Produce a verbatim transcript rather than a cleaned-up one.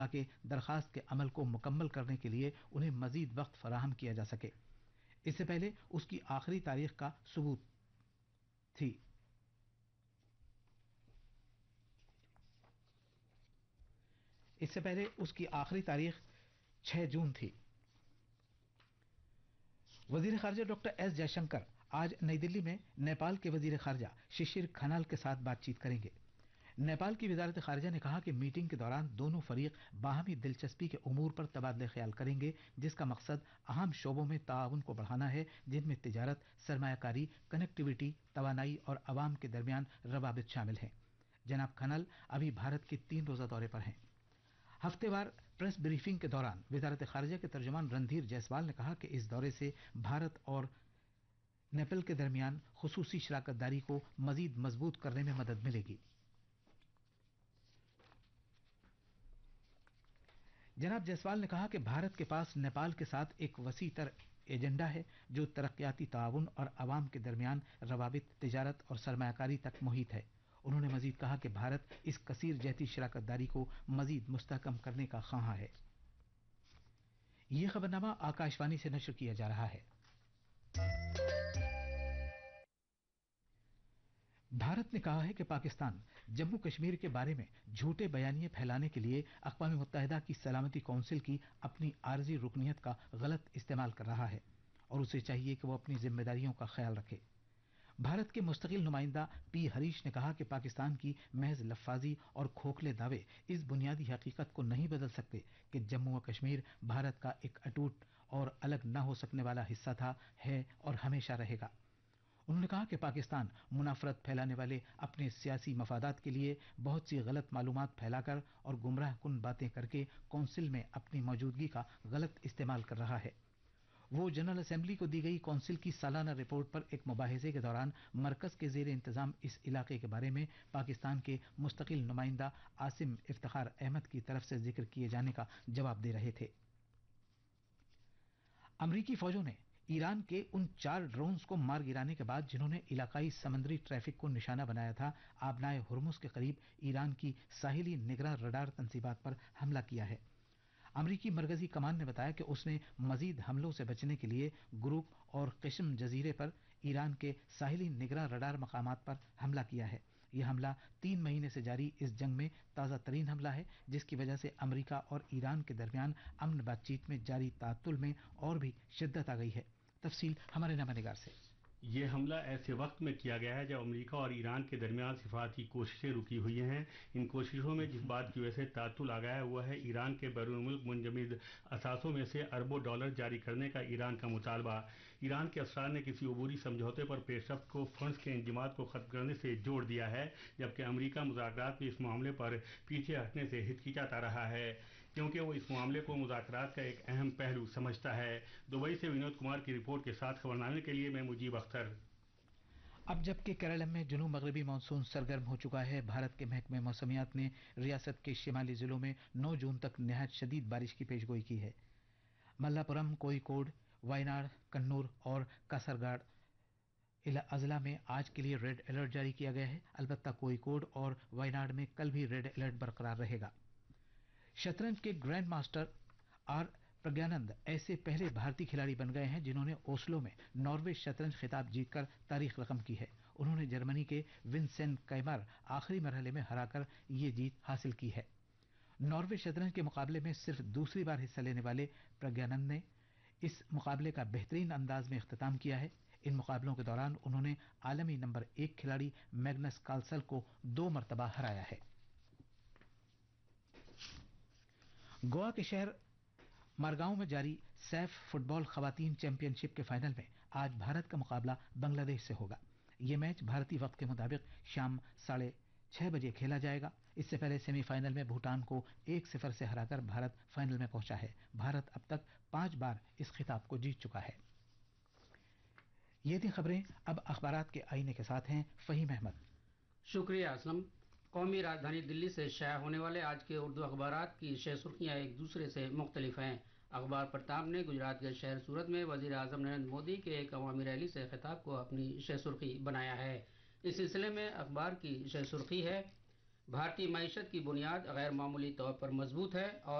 تاکہ درخواست کے عمل کو مکمل کرنے کے لیے انہیں مزید وقت فراہم کیا جا سکے۔ اس سے پہلے اس کی آخری تاریخ کا ثبوت تھی اس سے پہلے اس کی آخری تاریخ چھ جون تھی۔ وزیر خارجہ ڈاکٹر ایس جے شنکر آج نئی دلی میں نیپال کے وزیر خارجہ ششر کھنال کے ساتھ بات چیت کریں گے۔ نیپال کی وزارت خارجہ نے کہا کہ میٹنگ کے دوران دونوں فریق باہمی دلچسپی کے امور پر تبادلہ خیال کریں گے، جس کا مقصد اہم شعبوں میں تعاون کو بڑھانا ہے، جن میں تجارت، سرمایہ کاری، کنیکٹیویٹی، توانائی اور عوام کے درمیان روابط شامل ہیں۔ جناب کھنال ابھی بھارت کے تین روزہ دورے پر ہیں۔ ہفتے وار پریس بریفنگ کے دوران وزارت خارجہ کے ترجمان رندھیر جیسوال نے کہا کہ اس دورے سے بھارت اور نیپال کے درمیان خصوصی شراکت داری کو مزید مضبوط کرنے میں مدد ملے گی۔ جناب جیسوال نے کہا کہ بھارت کے پاس نیپال کے ساتھ ایک وسیع تر ایجنڈا ہے جو ترقیاتی تعاون اور عوام کے درمیان روابط، تجارت اور سرمایہ کاری تک محیط ہے۔ انہوں نے مزید کہا کہ بھارت اس کثیر جہتی شراکت داری کو مزید مستحکم کرنے کا خواہاں ہے۔ یہ خبرنامہ آکاشوانی سے نشر کیا جا رہا ہے۔ بھارت نے کہا ہے کہ پاکستان جموں کشمیر کے بارے میں جھوٹے بیانیے پھیلانے کے لیے اقوام متحدہ کی سلامتی کونسل کی اپنی عارضی رکنیت کا غلط استعمال کر رہا ہے اور اسے چاہیے کہ وہ اپنی ذمہ داریوں کا خیال رکھے۔ بھارت کے مستقل نمائندہ پی ہریش نے کہا کہ پاکستان کی محض لفاظی اور کھوکھلے دعوے اس بنیادی حقیقت کو نہیں بدل سکتے کہ جموں و کشمیر بھارت کا ایک اٹوٹ اور الگ نہ ہو سکنے والا حصہ تھا، ہے اور ہمیشہ رہے گا۔ انہوں نے کہا کہ پاکستان منافرت پھیلانے والے اپنے سیاسی مفادات کے لیے بہت سی غلط معلومات پھیلا کر اور گمراہ کن باتیں کر کے کونسل میں اپنی موجودگی کا غلط استعمال کر رہا ہے۔ وہ جنرل اسمبلی کو دی گئی کونسل کی سالانہ رپورٹ پر ایک مباحثے کے دوران مرکز کے زیر انتظام اس علاقے کے بارے میں پاکستان کے مستقل نمائندہ عاصم افتخار احمد کی طرف سے ذکر کیے جانے کا جواب دے رہے تھے۔ امریکی فوجوں نے ایران کے ان چار ڈرونز کو مار گرانے کے بعد جنہوں نے علاقائی سمندری ٹریفک کو نشانہ بنایا تھا، آبنائے ہرمز کے قریب ایران کی ساحلی نگراں رڈار تنصیبات پر حملہ کیا ہے۔ امریکی مرکزی کمان نے بتایا کہ اس نے مزید حملوں سے بچنے کے لیے گروپ اور قسم جزیرے پر ایران کے ساحلی نگراں رڈار مقامات پر حملہ کیا ہے۔ یہ حملہ تین مہینے سے جاری اس جنگ میں تازہ ترین حملہ ہے، جس کی وجہ سے امریکہ اور ایران کے درمیان امن بات چیت میں جاری تعطل میں اور بھی شدت آ گئی ہے۔ تفصیل ہمارے نامہ نگار سے۔ یہ حملہ ایسے وقت میں کیا گیا ہے جب امریکہ اور ایران کے درمیان سفارتی کوششیں رکی ہوئی ہیں۔ ان کوششوں میں جس بات کی وجہ سے تعطل آ گیا ہے وہ ہے ایران کے بیرون ملک منجمد اثاثوں میں سے اربوں ڈالر جاری کرنے کا ایران کا مطالبہ۔ ایران کے افسران نے کسی عبوری سمجھوتے پر پیش رفت کو فنڈز کے انجماد کو ختم کرنے سے جوڑ دیا ہے، جبکہ امریکہ مذاکرات میں اس معاملے پر پیچھے ہٹنے سے ہچکچاتا رہا ہے، کیونکہ وہ اس معاملے کو مذاکرات کا ایک اہم پہلو سمجھتا ہے۔ دبئی سے ونود کمار کی رپورٹ کے ساتھ خبرنامے کے لیے میں مجیب اختر۔ اب جبکہ کیرالم میں جنوب مغربی مانسون سرگرم ہو چکا ہے، بھارت کے محکمہ موسمیات نے ریاست کے شمالی ضلعوں میں نو جون تک نہایت شدید بارش کی پیش گوئی کی ہے۔ ملا پورم، کوئیکوڈ، وائناڈ، کنور اور کاسرگاڑ اضلاع میں آج کے لیے ریڈ الرٹ جاری کیا گیا ہے، البتہ کوئیکوڈ اور وائناڈ میں کل بھی ریڈ الرٹ برقرار رہے گا۔ شطرنج کے گرینڈ ماسٹر آر پرگیانند ایسے پہلے بھارتی کھلاڑی بن گئے ہیں جنہوں نے اوسلو میں ناروے شطرنج خطاب جیت کر تاریخ رقم کی ہے۔ انہوں نے جرمنی کے ونسینٹ کائمر آخری مرحلے میں ہرا کر یہ جیت حاصل کی ہے۔ ناروے شطرنج کے مقابلے میں صرف دوسری بار حصہ لینے والے پرگیانند نے اس مقابلے کا بہترین انداز میں اختتام کیا ہے۔ ان مقابلوں کے دوران انہوں نے عالمی نمبر ایک کھلاڑی میگنس کارلسن کو دو مرتبہ ہرایا ہے۔ گوا کے شہر مارگاؤں میں جاری سیف فٹ بال خواتین چیمپئن شپ کے فائنل میں آج بھارت کا مقابلہ بنگلہ دیش سے ہوگا۔ یہ میچ بھارتی وقت کے مطابق شام ساڑھے چھ بجے کھیلا جائے گا۔ اس سے پہلے سیمی فائنل میں بھوٹان کو ایک صفر سے ہرا کر بھارت فائنل میں پہنچا ہے۔ بھارت اب تک پانچ بار اس خطاب کو جیت چکا ہے۔ یہ تھی خبریں، اب اخبارات کے آئینے کے ساتھ ہیں فہیم احمد۔ شکریہ اسلم۔ قومی راجدھانی دلی سے شائع ہونے والے آج کے اردو اخبارات کی شہ سرخیاں ایک دوسرے سے مختلف ہیں۔ اخبار پرتاپ نے گجرات کے شہر سورت میں وزیر اعظم نریندر مودی کے ایک عوامی ریلی سے خطاب کو اپنی شہ سرخی بنایا ہے۔ اس سلسلے میں اخبار کی شہ سرخی ہے: بھارتی معیشت کی بنیاد غیر معمولی طور پر مضبوط ہے اور